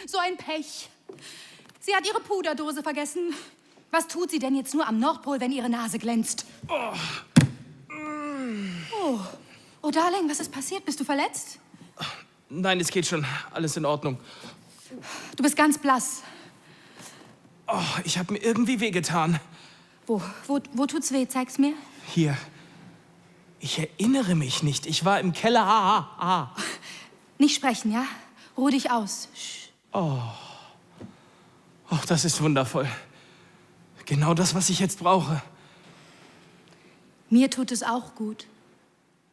So ein Pech. Sie hat ihre Puderdose vergessen. Was tut sie denn jetzt nur am Nordpol, wenn ihre Nase glänzt? Oh, Darling, was ist passiert? Bist du verletzt? Nein, es geht schon. Alles in Ordnung. Du bist ganz blass. Oh, ich habe mir irgendwie wehgetan. Wo tut's weh? Zeig's mir. Hier. Ich erinnere mich nicht. Ich war im Keller. Nicht sprechen, ja? Ruh dich aus. Oh, das ist wundervoll. Genau das, was ich jetzt brauche. Mir tut es auch gut.